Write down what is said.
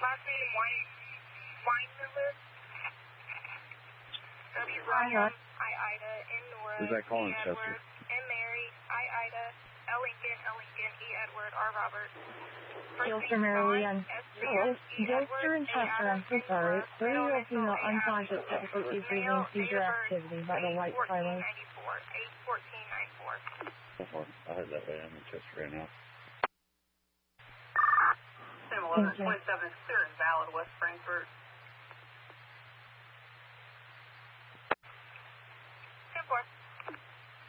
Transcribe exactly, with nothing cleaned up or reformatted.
Last name White, Weinmiller. W William, I Ida, N Nora, Who's that calling, E Chester? Edward, M Mary, I Ida, L Lincoln, L Lincoln, E Edward, R Robert. Gilster Mary Ann. Oh, Gilster and Chester, I'm so sorry. thirty-year-old female unconscious, difficulty breathing, seizure activity by the white pilot. eight fourteen ninety-four. I heard that way. I'm in Chester right now. Sim eleven twenty-seven is clear and valid, West Frankfurt.